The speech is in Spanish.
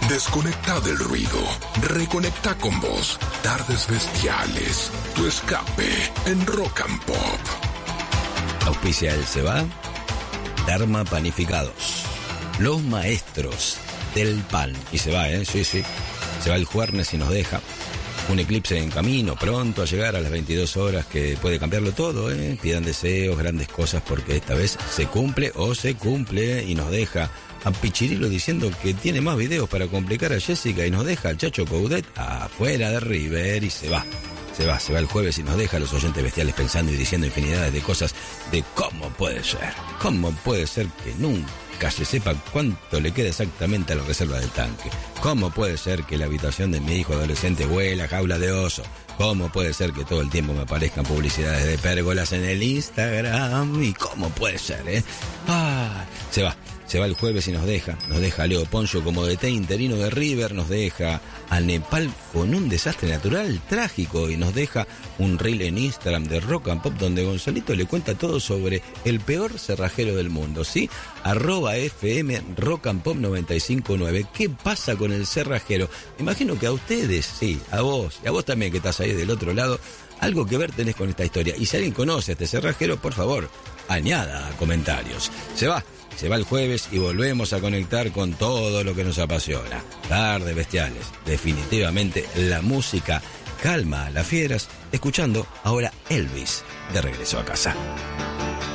Desconecta del ruido. Reconecta con vos. Tardes Bestiales. Tu escape en Rock and Pop. Auspicia el Seba. Dharma Panificados. Los maestros del pan. Y se va, sí. Se va el jueves y nos deja. Un eclipse en camino, pronto a llegar a las 22 horas que puede cambiarlo todo, Pidan deseos, grandes cosas, porque esta vez se cumple y nos deja a Pichirilo diciendo que tiene más videos para complicar a Jessica y nos deja al Chacho Coudet afuera de River y se va el jueves y nos deja a los oyentes bestiales pensando y diciendo infinidades de cosas de cómo puede ser que nunca se sepa cuánto le queda exactamente a la reserva del tanque. ¿Cómo puede ser que la habitación de mi hijo adolescente huela a jaula de oso? ¿Cómo puede ser que todo el tiempo me aparezcan publicidades de pérgolas en el Instagram? ¿Y cómo puede ser, Se va el jueves y nos deja a Leo Poncho como DT interino de River, nos deja a Nepal con un desastre natural trágico y nos deja un reel en Instagram de Rock and Pop donde Gonzalito le cuenta todo sobre el peor cerrajero del mundo, ¿sí? @FM Rock and Pop 959. ¿Qué pasa con el cerrajero? Imagino que a ustedes, sí, a vos y a vos también que estás ahí del otro lado, algo que ver tenés con esta historia. Y si alguien conoce a este cerrajero, por favor, añada comentarios. Se va el jueves y volvemos a conectar con todo lo que nos apasiona. Tardes Bestiales. Definitivamente la música calma a las fieras. Escuchando ahora Elvis de Regreso a Casa.